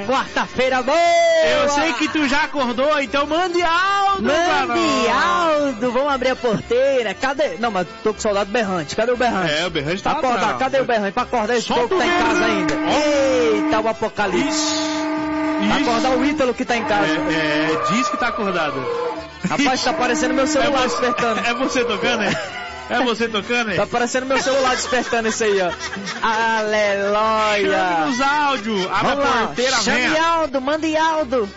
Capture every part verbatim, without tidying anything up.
quarta-feira boa! Eu sei que tu já acordou, então mande Aldo! Mande Aldo! Vamos abrir a porteira. Cadê? Não, mas tô com saudade do Berrante. Cadê o Berrante? É, o Berrante tá acordar. atrás. Cadê o Berrante? Pra acordar esse povo que tá em casa ainda. Eita, o apocalipse. Isso. Acordar o Ítalo que tá em casa. É, é, diz que tá acordado. Rapaz, tá aparecendo meu celular é despertando. É você tocando, é? É você tocando, é? Tá aparecendo meu celular despertando esse aí, ó. Aleluia! Chame nos áudios, abre Vamos a lá. porteira, Chame venha. Aldo, mande Aldo.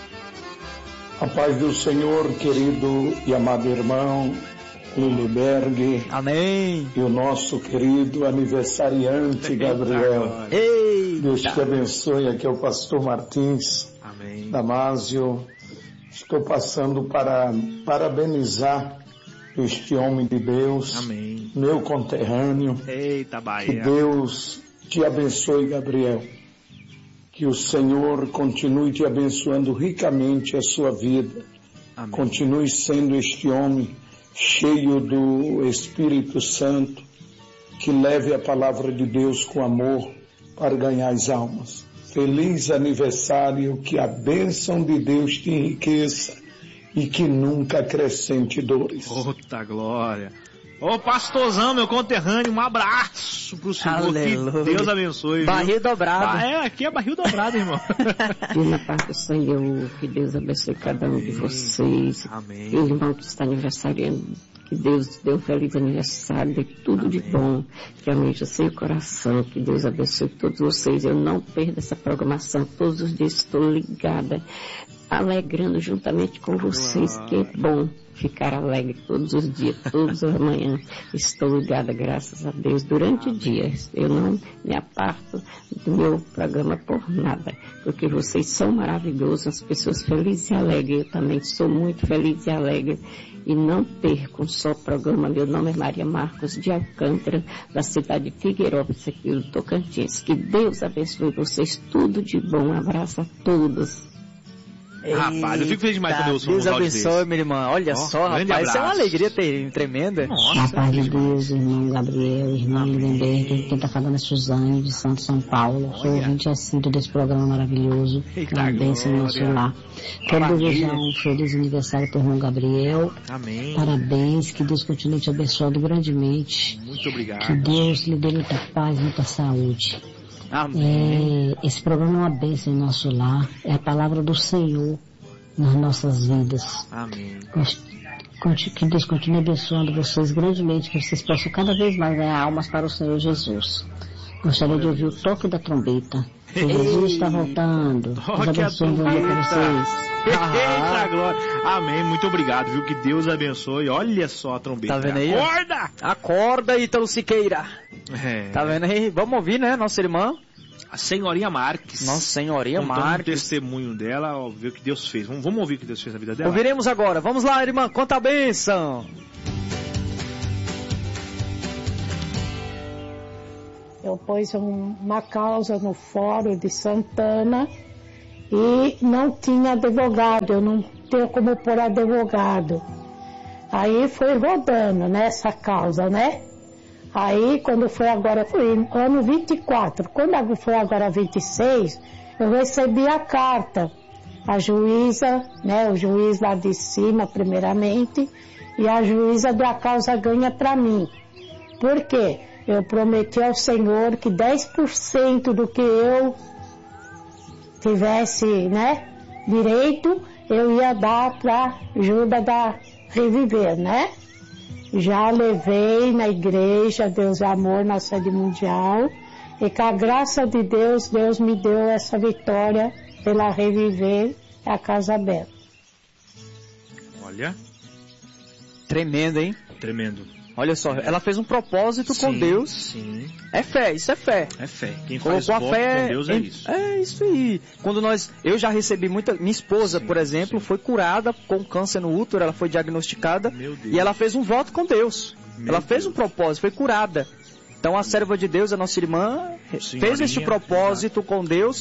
A paz do Senhor, querido e amado irmão Liliberg. Amém. E o nosso querido aniversariante Gabriel. Eita. Deus te abençoe. Aqui é o pastor Martins. Amém. Damásio. Estou passando para parabenizar este homem de Deus. Amém. Meu conterrâneo. Eita, Bahia. Que Deus te abençoe, Gabriel. Que o Senhor continue te abençoando ricamente a sua vida. Amém. Continue sendo este homem cheio do Espírito Santo, que leve a palavra de Deus com amor para ganhar as almas. Feliz aniversário, que a bênção de Deus te enriqueça e que nunca acrescente dores. Puta glória. Ô pastorzão, meu conterrâneo, um abraço pro senhor. Aleluia. Que Deus abençoe. Barril dobrado. Ah, é, aqui é barril dobrado, irmão. E na paz do Senhor, que Deus abençoe cada um de vocês. Amém. E o irmão que está aniversariando, que Deus dê um feliz aniversário, dê tudo Amém. de bom, que aumente o seu coração, que Deus abençoe todos vocês. Eu não perdo essa programação, todos os dias estou ligada, alegrando juntamente com vocês, que é bom ficar alegre todos os dias, todas as manhãs. Estou ligada, graças a Deus, durante o dia. Eu não me aparto do meu programa por nada, porque vocês são maravilhosos, as pessoas felizes e alegres. Eu também sou muito feliz e alegre. E não percam só o programa. Meu nome é Maria Marcos de Alcântara, da cidade de Figueirópolis, aqui do Tocantins. Que Deus abençoe vocês, tudo de bom. Um abraço a todos. Rapaz, eu fico feliz demais quando eu ouço Deus um áudio abençoe, desse. minha irmã. Olha Ó, só, grande rapaz, isso é uma abraço. alegria ter, tremenda. Nossa, A paz de Deus, irmão Gabriel, irmão Lindenberg, quem está falando é Suzane, de Santo São Paulo. Sou ouvinte assíduo desse programa maravilhoso. Eita Uma bênção no nosso glória. lar. Quero Maravilha. desejar um feliz aniversário para o irmão Gabriel. Amém. Parabéns, que Deus continue te abençoando grandemente. Muito obrigado. Que Deus lhe dê muita paz, muita saúde. Amém. É, esse programa é uma bênção em nosso lar. É a palavra do Senhor nas nossas vidas. Amém. Que Deus continue abençoando vocês grandemente, que vocês possam cada vez mais ganhar almas para o Senhor Jesus. Gostaria de ouvir o toque da trombeta. Que Jesus está voltando. Deus Toque a abençoe um bom dia para trombeta. vocês. Eita glória. Amém. Muito obrigado, viu? Que Deus abençoe. Olha só a trombeta. Tá vendo aí? Acorda! Acorda, Ítalo Siqueira. É. Tá vendo aí? Vamos ouvir, né, nossa irmã? A senhorinha Marques. Nossa Senhorinha contando Marques. o testemunho dela, ó, ver o que Deus fez. Vamos, vamos ouvir o que Deus fez na vida dela? Ouviremos agora. Vamos lá, irmã, conta a bênção. Eu pus um, uma causa no Fórum de Santana e não tinha advogado, eu não tenho como pôr advogado. Aí foi rodando nessa causa, né? Aí quando foi agora, foi no ano vinte e quatro, quando foi agora vinte e seis, eu recebi a carta. A juíza, né, o juiz lá de cima primeiramente, e a juíza deu a causa ganha para mim. Por quê? Eu prometi ao Senhor que dez por cento do que eu tivesse, né, direito, eu ia dar para ajuda da Reviver, né? Já levei na igreja Deus é Amor na sede mundial, e com a graça de Deus, Deus me deu essa vitória pela Reviver a Casa Bela. Olha. Tremendo, hein? Tremendo. Olha só, ela fez um propósito Sim, com Deus. Sim. É fé, isso é fé. É fé. Quem faz Colocou a voto fé com Deus é em- isso. É isso aí. Quando nós, eu já recebi muita, minha esposa, Sim, por exemplo, sim. foi curada com câncer no útero, ela foi diagnosticada Meu Deus. e ela fez um voto com Deus. Meu ela fez Deus. um propósito, foi curada. Então a serva de Deus, a nossa irmã, Senhorinha, fez este propósito com Deus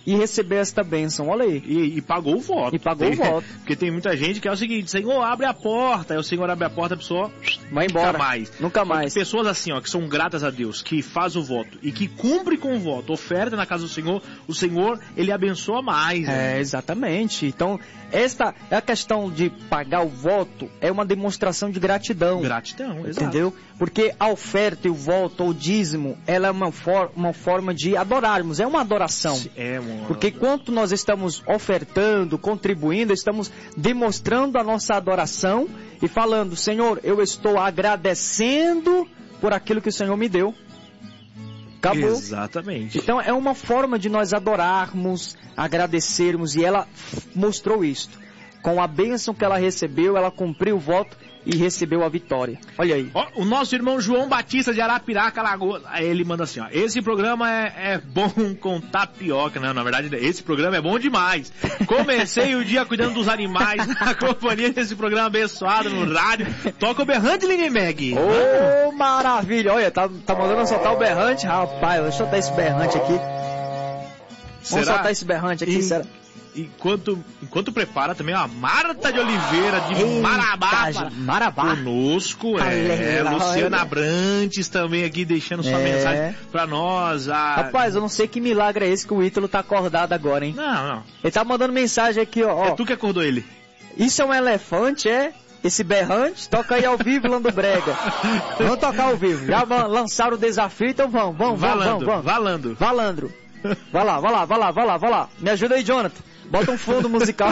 e receber esta bênção, olha aí. E, e pagou o voto. E pagou tem, o voto. Porque tem muita gente que é o seguinte, Senhor, abre a porta. Aí o Senhor abre a porta, a pessoa vai embora. Nunca mais. Nunca mais. Porque pessoas assim, ó, que são gratas a Deus, que faz o voto e que cumpre com o voto, oferta na casa do Senhor, o Senhor, ele abençoa mais. Né? É, exatamente. Então, esta é a questão de pagar o voto, é uma demonstração de gratidão. Gratidão, exato. Entendeu? Porque a oferta e o voto, ou dízimo, ela é uma, for, uma forma de adorarmos, é uma adoração. É, uma... Porque quanto nós estamos ofertando, contribuindo, estamos demonstrando a nossa adoração e falando, Senhor, eu estou agradecendo por aquilo que o Senhor me deu. Acabou. Exatamente. Então é uma forma de nós adorarmos, agradecermos, e ela mostrou isto. Com a bênção que ela recebeu, ela cumpriu o voto e recebeu a vitória. Olha aí. Ó, o nosso irmão João Batista de Arapiraca, Lagoa, aí ele manda assim, ó, esse programa é, é bom com tapioca. Não, na verdade, esse programa é bom demais. Comecei o dia cuidando dos animais na companhia desse programa abençoado no rádio. Toca o berrante, Lindenberg. Ô, oh, maravilha. Olha, tá, tá mandando soltar o berrante. Rapaz, deixa eu soltar esse berrante aqui. Vamos Será? soltar esse berrante aqui, e... será? Enquanto, enquanto prepara também a Marta de Oliveira de Eita, Marabá, Marabá conosco, é, Aleluia. Luciana Abrantes também aqui deixando sua é. mensagem pra nós. A... Rapaz, eu não sei que milagre é esse que o Ítalo tá acordado agora, hein? Não, não. Ele tá mandando mensagem aqui, ó. É tu que acordou ele. Isso é um elefante, é? Esse berrante? Toca aí ao vivo, Lando Brega. Vamos tocar ao vivo. Já lançaram o desafio, então vamos, vamos, vamos, Valando, vamos. valando. Valandro. Vai lá, vai lá, vai lá, vai lá, vai lá. Me ajuda aí, Jonathan. Bota um fundo musical.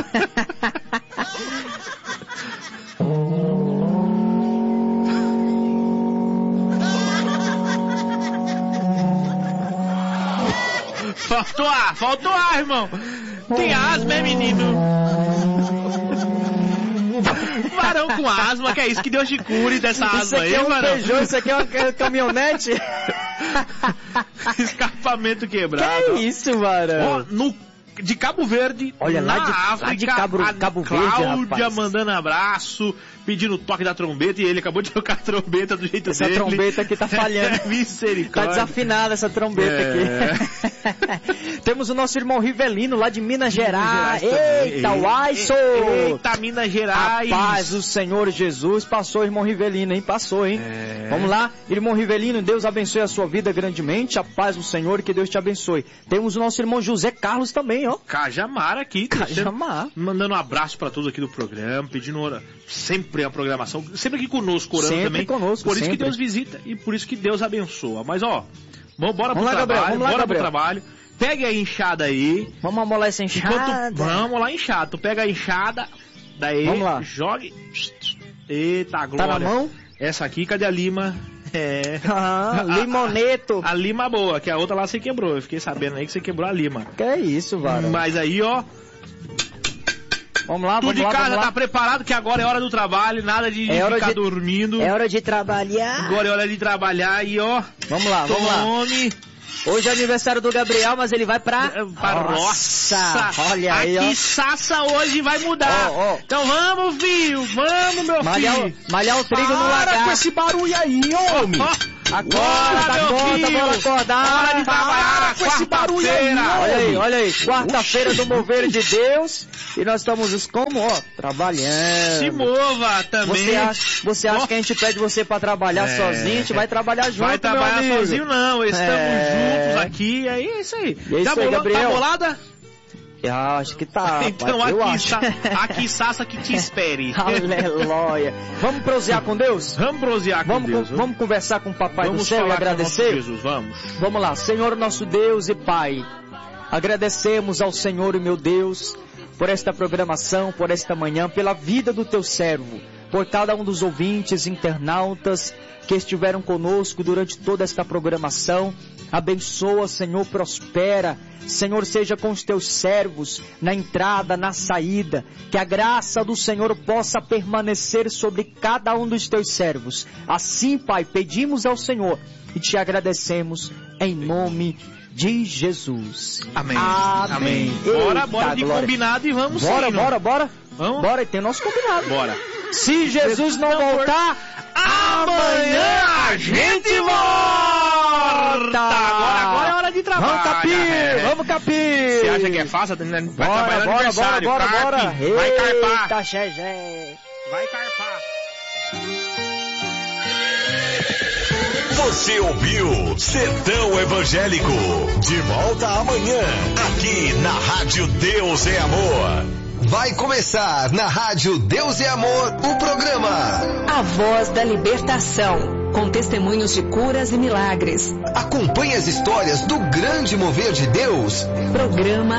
Faltou ar, faltou ar, irmão. Tem asma, é menino? Varão com asma, que é isso? Que Deus te cure dessa asma isso aqui aí, é um varão. Peugeot, isso aqui é uma caminhonete. Escapamento quebrado. Que é isso, varão? Ó, no de Cabo Verde, olha, na lá de, África, lá de Cabo, a Cabo Verde, Cláudia rapaz. mandando abraço, pedindo o toque da trombeta, e ele acabou de tocar a trombeta do jeito essa dele. Essa trombeta aqui tá falhando. Misericórdia. Tá desafinada essa trombeta é. aqui. Temos o nosso irmão Rivelino, lá de Minas Gerais. Minas Gerais Eita, Uaiço! Eita, Minas Gerais! Rapaz, o Senhor Jesus passou, irmão Rivelino, hein? Passou, hein? É. Vamos lá, irmão Rivelino, Deus abençoe a sua vida grandemente, a paz do Senhor, que Deus te abençoe. Temos o nosso irmão José Carlos também, ó. Cajamar aqui, Cajamar. Mandando um abraço pra todos aqui do programa, pedindo ora, sempre a programação, sempre aqui conosco, orando sempre também. Conosco, por isso sempre. que Deus visita e por isso que Deus abençoa. Mas ó, bora vamos pro lá, trabalho, Gabriel, vamos lá, bora Gabriel. pro trabalho. Pegue a enxada aí. Vamos amolar essa enxada. Enquanto, vamos lá, enxada. Tu pega a enxada, daí vamos lá. jogue. Eita, glória. Tá na mão? Essa aqui, cadê a lima? É. Ah, limoneto. A, a lima boa, que a outra lá você quebrou. Eu fiquei sabendo aí que você quebrou a lima. Que é isso, varão? Mas aí, ó. Vamos lá, Tu vamos de lá, casa vamos lá. tá preparado que agora é hora do trabalho, nada de, É de hora ficar de- dormindo. É hora de trabalhar. Agora é hora de trabalhar e ó. Vamos lá, vamos lá. Tome Hoje é aniversário do Gabriel, mas ele vai pra... pra Nossa, roça. olha aí, Aqui ó. Sassa hoje vai mudar. Ó, ó. Então vamos, filho. Vamos, meu Malhar, filho. o- malhar o trigo no Para lagar. com esse barulho aí, homem! Ó, Acorda, Bora, meu acorda, filho. bora acordar. Hora de trabalhar na com esse barulho aí, quarta-feira. ó. Olha aí, olha aí. Quarta-feira do mover de Deus. E nós estamos como, ó, trabalhando. Se mova também. Você acha, você acha Ó. que a gente pede você pra trabalhar É. sozinho? A gente vai trabalhar junto, Vai trabalhar meu amigo. sozinho não, estamos É. juntos aqui, é isso aí. E é isso tá aí, bolou- Gabriel. Tá bolada? Eu acho que tá, Então rapaz, eu aqui, acho. sa aqui Sassa que te espere. Aleluia. Vamos prosear com Deus? Vamos prosear com Vamos, Deus. con- vamos conversar com o Papai vamos do Céu e falar com agradecer? nosso Jesus, vamos. Vamos lá, Senhor nosso Deus e Pai, agradecemos ao Senhor, meu Deus, por esta programação, por esta manhã, pela vida do teu servo, por cada um dos ouvintes, internautas que estiveram conosco durante toda esta programação. Abençoa, Senhor, prospera. Senhor, seja com os teus servos na entrada, na saída. Que a graça do Senhor possa permanecer sobre cada um dos teus servos. Assim, Pai, pedimos ao Senhor e te agradecemos em nome de Jesus. Amém. Amém. Bora, Eita, bora de glória. combinado e vamos Bora, indo. bora, bora. Vamos? Bora, e tem nosso combinado. Bora. Se Jesus não voltar, Amanhã a gente volta! Agora, agora é hora de trabalha. Vamos, Capim! É. Vamos, Capim! Você acha que é fácil? Vai Bora, trabalhar no bora, aniversário. bora, bora, bora. Carpe, vai carpar. Eita, Gegé. Vai carpar. Você ouviu Sertão Evangélico. De volta amanhã, aqui na Rádio Deus é Amor. Vai começar na Rádio Deus é Amor o programa A Voz da Libertação, com testemunhos de curas e milagres. Acompanhe as histórias do grande mover de Deus. Programa